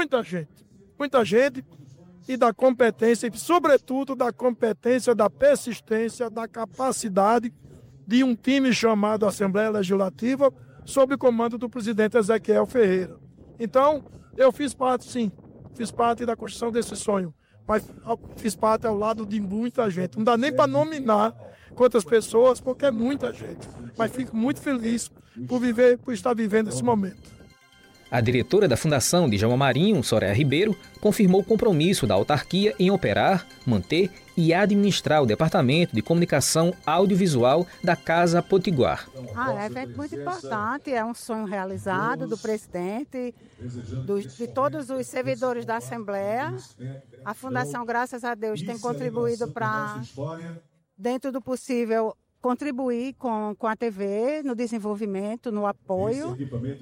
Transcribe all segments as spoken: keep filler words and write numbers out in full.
muita gente, muita gente, e da competência, e sobretudo da competência, da persistência, da capacidade de um time chamado Assembleia Legislativa, sob o comando do presidente Ezequiel Ferreira. Então, eu fiz parte, sim, fiz parte da construção desse sonho, mas fiz parte ao lado de muita gente. Não dá nem para nominar quantas pessoas, porque é muita gente. Mas fico muito feliz por viver, por estar vivendo esse momento. A diretora da Fundação Djalma Marinho, Soraya Ribeiro, confirmou o compromisso da autarquia em operar, manter e administrar o Departamento de Comunicação Audiovisual da Casa Potiguar. Ah, é um evento muito importante, é um sonho realizado do presidente, do, de todos os servidores da Assembleia. A Fundação, graças a Deus, tem contribuído para, dentro do possível, contribuir com, com a T V no desenvolvimento, no apoio,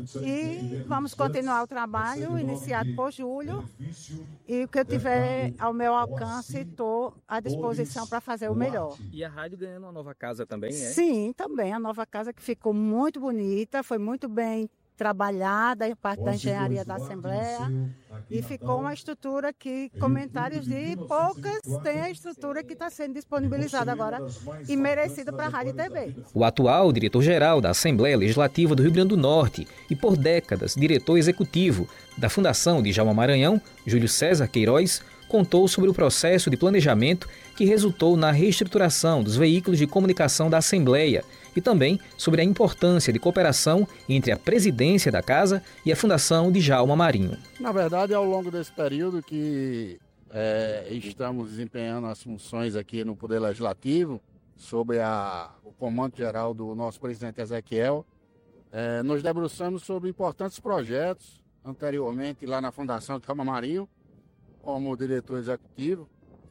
e vamos continuar o trabalho iniciado por Júlio, e o que eu tiver ao meu alcance, estou à disposição para fazer o melhor. E a rádio ganhando uma nova casa também, é? Sim, também, a nova casa que ficou muito bonita, foi muito bem trabalhada em parte da engenharia da Assembleia, e ficou uma estrutura que, comentários de poucas, tem a estrutura que está sendo disponibilizada agora e merecida para a Rádio e T V. O atual diretor-geral da Assembleia Legislativa do Rio Grande do Norte e, por décadas, diretor executivo da Fundação Djalma Maranhão, Júlio César Queiroz, contou sobre o processo de planejamento que resultou na reestruturação dos veículos de comunicação da Assembleia e também sobre a importância de cooperação entre a presidência da Casa e a Fundação Djalma Marinho. Na verdade, ao longo desse período que é, estamos desempenhando as funções aqui no Poder Legislativo, sob a, o comando geral do nosso presidente Ezequiel, é, nos debruçamos sobre importantes projetos anteriormente lá na Fundação Djalma Marinho, como diretor executivo,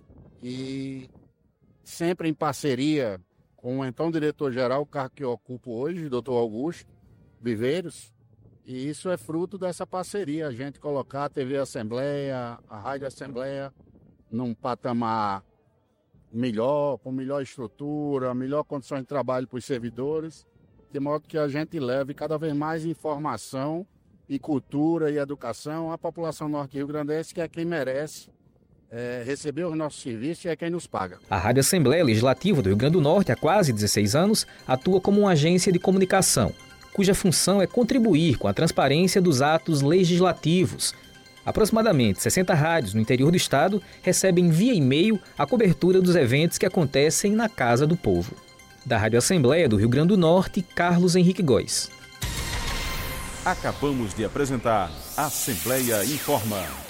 e sempre em parceria com o então diretor-geral, o cargo que eu ocupo hoje, doutor Augusto Viveiros, e isso é fruto dessa parceria, a gente colocar a T V Assembleia, a Rádio Assembleia, num patamar melhor, com melhor estrutura, melhor condição de trabalho para os servidores, de modo que a gente leve cada vez mais informação e cultura e educação à população norte-rio-grandense, que é quem merece É, receber os nossos serviços e é quem nos paga. A Rádio Assembleia Legislativa do Rio Grande do Norte, há quase dezesseis anos, atua como uma agência de comunicação, cuja função é contribuir com a transparência dos atos legislativos. Aproximadamente sessenta rádios no interior do estado recebem via e-mail a cobertura dos eventos que acontecem na Casa do Povo. Da Rádio Assembleia do Rio Grande do Norte, Carlos Henrique Góes. Acabamos de apresentar Assembleia Informa.